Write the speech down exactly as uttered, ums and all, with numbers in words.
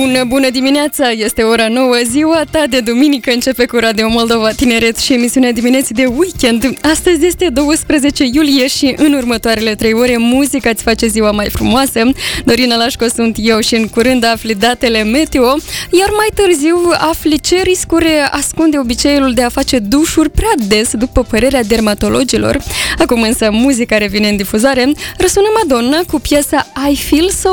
Bună, bună dimineața! Este ora nouă, ziua ta de duminică începe cu Radio Moldova Tineret și emisiunea dimineții de weekend. Astăzi este doisprezece iulie și în următoarele trei ore muzica îți face ziua mai frumoasă. Dorina Lașco sunt eu și în curând afli datele meteo, iar mai târziu afli ce riscuri ascunde obiceiul de a face dușuri prea des, după părerea dermatologilor. Acum însă muzica revine în difuzare. Răsună Madonna cu piesa I Feel So